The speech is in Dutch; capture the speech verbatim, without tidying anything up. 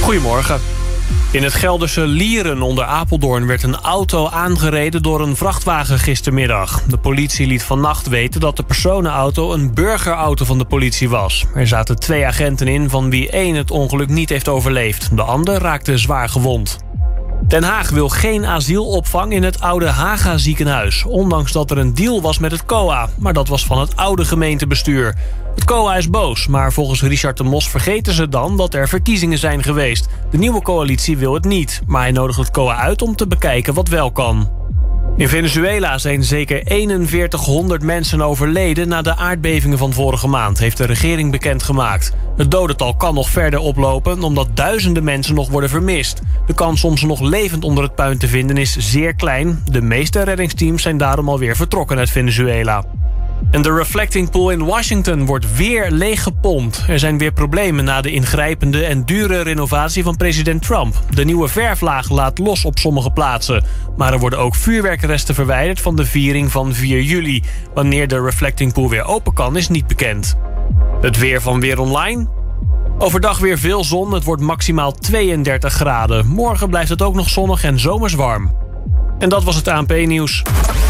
Goedemorgen. In het Gelderse Lieren onder Apeldoorn werd een auto aangereden door een vrachtwagen gistermiddag. De politie liet vannacht weten dat de personenauto een burgerauto van de politie was. Er zaten twee agenten in, van wie één het ongeluk niet heeft overleefd. De ander raakte zwaar gewond. Den Haag wil geen asielopvang in het oude Haga ziekenhuis, ondanks dat er een deal was met het C O A. Maar dat was van het oude gemeentebestuur. Het C O A is boos, maar volgens Richard de Mos vergeten ze dan dat er verkiezingen zijn geweest. De nieuwe coalitie wil het niet, maar hij nodigt het C O A uit om te bekijken wat wel kan. In Venezuela zijn zeker eenenveertighonderd mensen overleden na de aardbevingen van vorige maand, heeft de regering bekendgemaakt. Het dodental kan nog verder oplopen omdat duizenden mensen nog worden vermist. De kans om ze nog levend onder het puin te vinden is zeer klein. De meeste reddingsteams zijn daarom alweer vertrokken uit Venezuela. En de Reflecting Pool in Washington wordt weer leeggepompt. Er zijn weer problemen na de ingrijpende en dure renovatie van president Trump. De nieuwe verflaag laat los op sommige plaatsen. Maar er worden ook vuurwerkresten verwijderd van de viering van vier juli. Wanneer de Reflecting Pool weer open kan, is niet bekend. Het weer van Weer Online. Overdag weer veel zon, het wordt maximaal tweeëndertig graden. Morgen blijft het ook nog zonnig en zomers warm. En dat was het A N P-nieuws.